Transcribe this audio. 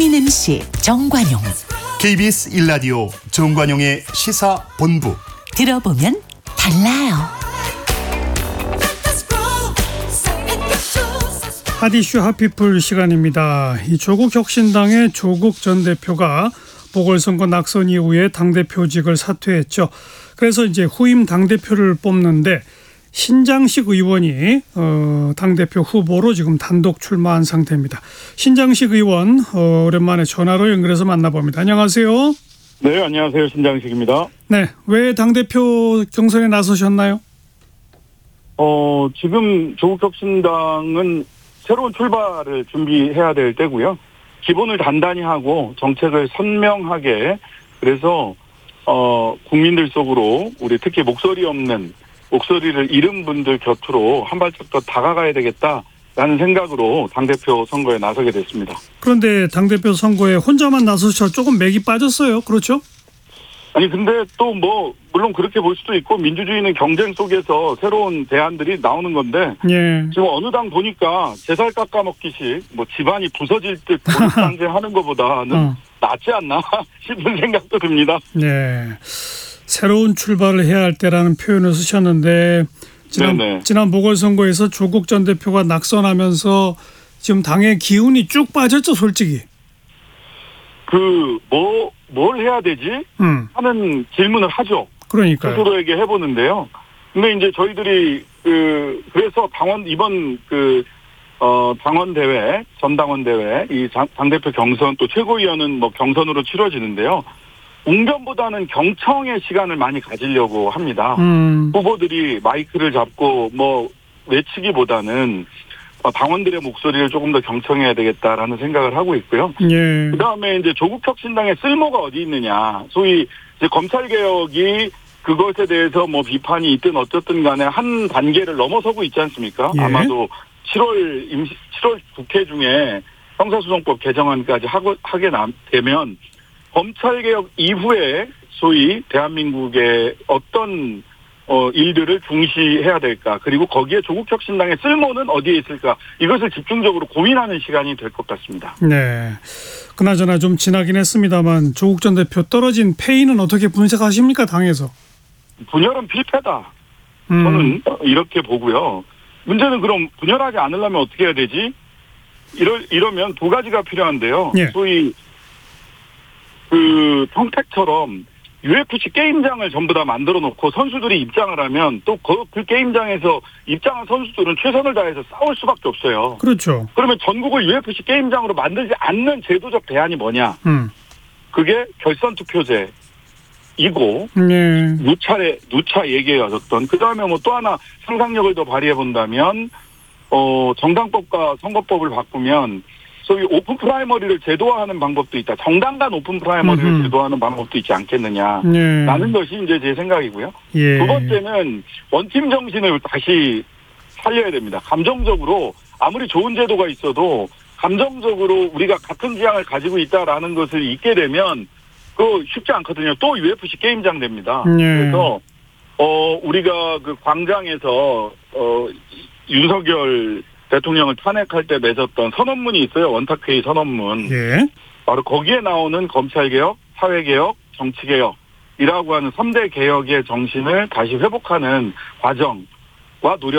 국민 MC 정관용, KBS 1라디오 정관용의 시사본부. 들어보면 달라요. 핫이슈 핫피플 시간입니다. 이 조국혁신당의 조국 전 대표가 보궐선거 낙선 이후에 당대표직을 사퇴했죠. 그래서 이제 후임 당대표를 뽑는데 신장식 의원이 당대표 후보로 지금 단독 출마한 상태입니다. 신장식 의원 오랜만에 전화로 연결해서 만나봅니다. 안녕하세요. 네, 안녕하세요. 신장식입니다. 네, 왜 당대표 경선에 나서셨나요? 지금 조국혁신당은 새로운 출발을 준비해야 될 때고요. 기본을 단단히 하고 정책을 선명하게, 그래서 국민들 속으로 우리 특히 목소리를 잃은 분들 곁으로 한 발짝 더 다가가야 되겠다라는 생각으로 당대표 선거에 나서게 됐습니다. 그런데 당대표 선거에 혼자만 나서셔 조금 맥이 빠졌어요. 그렇죠? 아니 근데 또 물론 그렇게 볼 수도 있고, 민주주의는 경쟁 속에서 새로운 대안들이 나오는 건데, 예. 지금 어느 당 보니까 제살 깎아먹기식 집안이 부서질 듯 상징하는 것보다는 낫지 않나 싶은 생각도 듭니다. 네, 새로운 출발을 해야 할 때라는 표현을 쓰셨는데 지난 보궐선거에서 조국 전 대표가 낙선하면서 지금 당의 기운이 쭉 빠졌죠, 솔직히. 뭘 해야 되지? 하는 질문을 하죠. 그러니까요. 스스로에게 해보는데요. 근데 이제 저희들이 그래서 이번 당원 대회, 전당원 대회, 이 당대표 경선, 또 최고위원은 경선으로 치러지는데요. 웅변보다는 경청의 시간을 많이 가지려고 합니다. 후보들이 마이크를 잡고 외치기보다는 당원들의 목소리를 조금 더 경청해야 되겠다라는 생각을 하고 있고요. 예. 그다음에 이제 조국혁신당의 쓸모가 어디 있느냐. 소위 이제 검찰개혁이 그것에 대해서 비판이 있든 어쨌든 간에 한 단계를 넘어서고 있지 않습니까? 예. 아마도 7월 국회 중에 형사소송법 개정안까지 하게 되면 검찰개혁 이후에 소위 대한민국의 어떤 일들을 중시해야 될까, 그리고 거기에 조국혁신당의 쓸모는 어디에 있을까, 이것을 집중적으로 고민하는 시간이 될 것 같습니다. 네. 그나저나 좀 지나긴 했습니다만 조국 전 대표 떨어진 패인은 어떻게 분석하십니까, 당에서? 분열은 필패다. 저는 이렇게 보고요. 문제는 그럼 분열하지 않으려면 어떻게 해야 되지? 이러면 두 가지가 필요한데요. 예. 소위 평택처럼 UFC 게임장을 전부 다 만들어 놓고 선수들이 입장을 하면 또 그 게임장에서 입장한 선수들은 최선을 다해서 싸울 수밖에 없어요. 그렇죠. 그러면 전국을 UFC 게임장으로 만들지 않는 제도적 대안이 뭐냐? 그게 결선 투표제이고, 네. 누차 얘기해왔던, 그 다음에 또 하나 상상력을 더 발휘해 본다면 정당법과 선거법을 바꾸면 소위 오픈 프라이머리를 제도화하는 방법도 있다. 정당 간 오픈 프라이머리를 제도화하는 방법도 있지 않겠느냐. 네. 라는 것이 이제 제 생각이고요. 예. 두 번째는 원팀 정신을 다시 살려야 됩니다. 감정적으로 아무리 좋은 제도가 있어도 감정적으로 우리가 같은 지향을 가지고 있다라는 것을 잊게 되면 그거 쉽지 않거든요. 또 UFC 게임장 됩니다. 예. 그래서 우리가 그 광장에서 윤석열 대통령을 탄핵할 때 맺었던 선언문이 있어요. 원탁회의 선언문. 예. 바로 거기에 나오는 검찰개혁, 사회개혁, 정치개혁이라고 하는 3대 개혁의 정신을 다시 회복하는 과정과 노력